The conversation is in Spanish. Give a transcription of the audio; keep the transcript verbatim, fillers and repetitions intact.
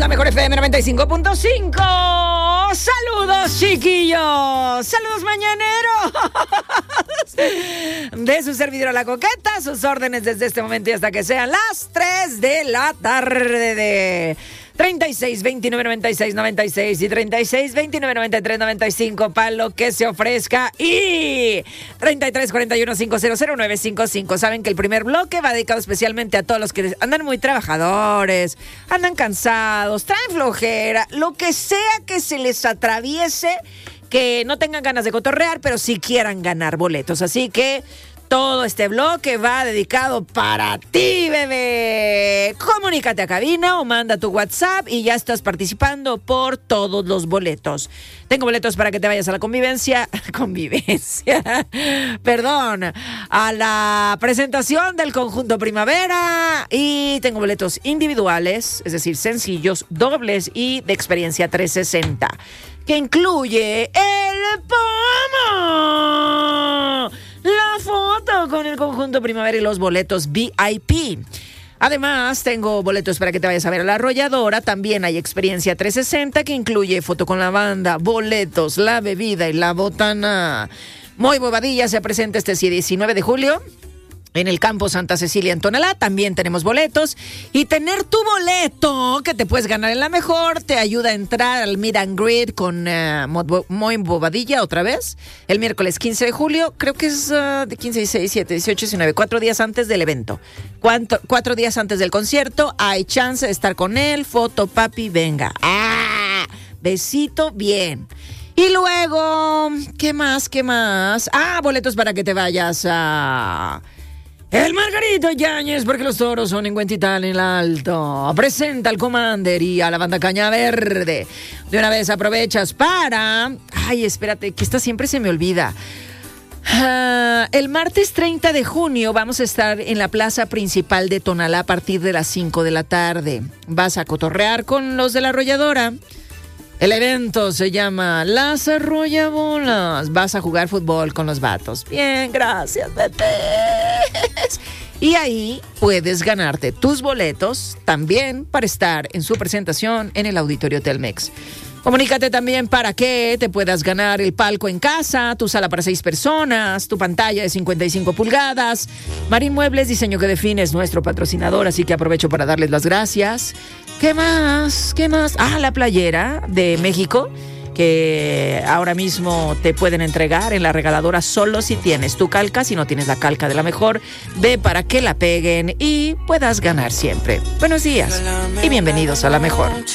la mejor F M noventa y cinco punto cinco. Saludos, chiquillos. Saludos, mañaneros. De su servidora La Coqueta, sus órdenes desde este momento y hasta que sean las tres de la tarde de treinta y seis, veintinueve, noventa y seis, noventa y seis y treinta y seis, veintinueve, noventa y tres, noventa y cinco para lo que se ofrezca y treinta y tres, cuarenta y uno, cincuenta, cero nueve cincuenta y cinco. Saben que el primer bloque va dedicado especialmente a todos los que andan muy trabajadores, andan cansados, traen flojera, lo que sea que se les atraviese, que no tengan ganas de cotorrear, pero sí quieran ganar boletos. Así que todo este bloque va dedicado para ti, bebé. Comunícate a cabina o manda tu WhatsApp y ya estás participando por todos los boletos. Tengo boletos para que te vayas a la convivencia, convivencia, perdón, a la presentación del Conjunto Primavera, y tengo boletos individuales, es decir, sencillos, dobles y de experiencia trescientos sesenta, que incluye el pomo, la foto con el Conjunto Primavera y los boletos V I P. Además, tengo boletos para que te vayas a ver a La Arrolladora. También hay experiencia trescientos sesenta que incluye foto con la banda, boletos, la bebida y la botana. Muy Bobadilla se presenta este diecinueve de julio en el campo Santa Cecilia en Tonalá. También tenemos boletos. Y tener tu boleto que te puedes ganar en la mejor te ayuda a entrar al Meet and Greet con uh, Muy Bobadilla otra vez. El miércoles quince de julio. Creo que es uh, de quince, dieciséis, diecisiete, dieciocho, diecinueve. Cuatro días antes del evento. Cuatro, cuatro días antes del concierto. Hay chance de estar con él. Foto, papi, venga. ¡Ah! Besito, bien. Y luego, ¿qué más? ¿Qué más? Ah, boletos para que te vayas a el Margarito Yáñez, porque los toros son en Huentitán, en el Alto. Presenta al Commander y a la banda Caña Verde. De una vez aprovechas para... Ay, espérate, que esta siempre se me olvida. Uh, el martes treinta de junio vamos a estar en la plaza principal de Tonalá a partir de las cinco de la tarde. Vas a cotorrear con los de La Arrolladora. El evento se llama Las Arrollabolas. Vas a jugar fútbol con los vatos. Bien, gracias, bebés. Y ahí puedes ganarte tus boletos también para estar en su presentación en el Auditorio Telmex. Comunícate también para que te puedas ganar el palco en casa, tu sala para seis personas, tu pantalla de cincuenta y cinco pulgadas. Marín Muebles, diseño que define, es nuestro patrocinador, así que aprovecho para darles las gracias. ¿Qué más? ¿Qué más? Ah, la playera de México, que ahora mismo te pueden entregar en la regaladora solo si tienes tu calca. Si no tienes la calca de la mejor, ve para que la peguen y puedas ganar siempre. Buenos días y bienvenidos a La Mejor.